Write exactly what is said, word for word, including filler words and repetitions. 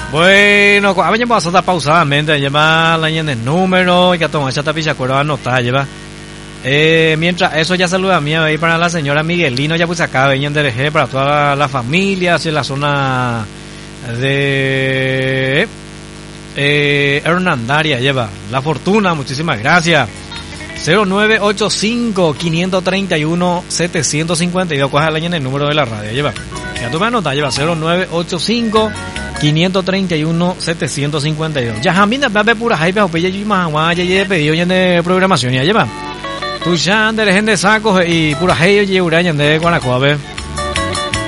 Bueno, a ver, vamos a estar pausadamente, lleva la en el número y que toma esa tapiza acuerdo anotar, lleva. Eh, mientras eso ya saluda a mí ahí para la señora Miguelino, ya pues acá venían de G para toda la, la familia, hacia la zona de eh, Hernandaria, lleva. La Fortuna, muchísimas gracias. cero nueve ocho cinco, cinco tres uno, siete cinco dos, ¿cuál es el, el número de la radio? Lleva. Ya tú me anotas, lleva cero nueve ocho cinco, cinco tres uno, siete cinco dos. Ya jamina bebe pura hype, ope ya más ya ya pedido ya de programación ya lleva. Tu ya de gente sacos y pura hey y urañan de Guanajuato.